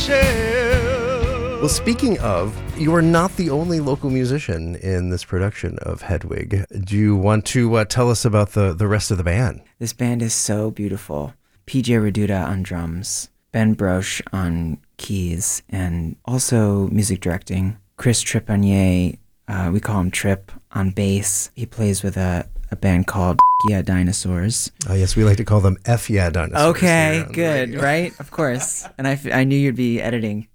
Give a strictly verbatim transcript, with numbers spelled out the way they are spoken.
Well, speaking of, you are not the only local musician in this production of Hedwig. Do you want to uh, tell us about the, the rest of the band? This band is so beautiful. P J Reduta on drums, Ben Broche on keys, and also music directing. Chris Trepanier, uh, we call him Trip, on bass. He plays with a, a band called Yeah Dinosaurs. Oh, yes, we like to call them F Yeah Dinosaurs. Okay, good, right? Of course. And I, f- I knew you'd be editing.